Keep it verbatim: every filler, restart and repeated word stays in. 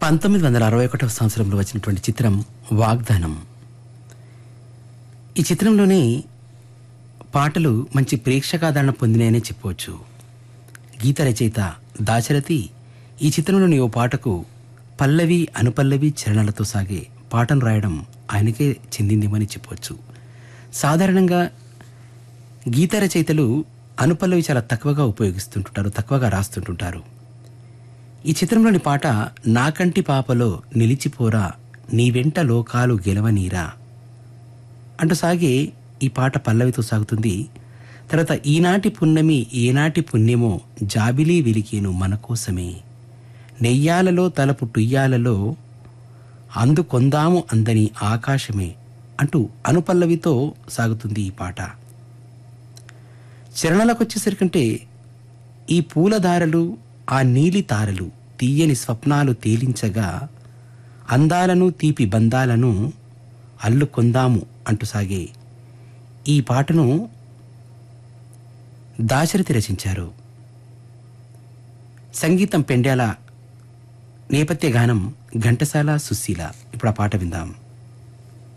పంతొమ్మిది వందల అరవై ఒకటవ సంవత్సరంలో వచ్చినటువంటి చిత్రం వాగ్దానం. ఈ చిత్రంలోని పాటలు మంచి ప్రేక్షకాదరణ పొందినాయనే చెప్పవచ్చు. గీత రచయిత దాశరథి ఈ చిత్రంలోని ఓ పాటకు పల్లవి అనుపల్లవి చరణాలతో సాగే పాటను రాయడం ఆయనకే చెందిందేమని చెప్పవచ్చు. సాధారణంగా గీత రచయితలు అనుపల్లవి చాలా తక్కువగా ఉపయోగిస్తుంటుంటారు, తక్కువగా రాస్తుంటుంటారు. ఈ చిత్రంలోని పాట నాకంటి పాపలో నిలిచిపోరా నీ వెంట లోకాలు గెలవనీరా అంటూ సాగే ఈ పాట పల్లవితో సాగుతుంది. తర్వాత ఈనాటి పున్నమి ఏనాటి పుణ్యమో జాబిలీ వెలికేను మన కోసమే నెయ్యాలలో తలపు టుయ్యాలలో అందుకొందాము అందని ఆకాశమే అంటూ అనుపల్లవితో సాగుతుంది ఈ పాట. చరణాలకు వచ్చేసరికంటే ఈ పూలధారలు ఆ నీలి తారలు తీయని స్వప్నాలు తేలించగా అందాలను తీపి బంధాలను అల్లుకొందాము అంటూ సాగే ఈ పాటను దాశరథి రచించారు. సంగీతం పెండ్యాల, నేపథ్య గానం ఘంటసాల, సుశీల. ఇప్పుడు ఆ పాట విందాం.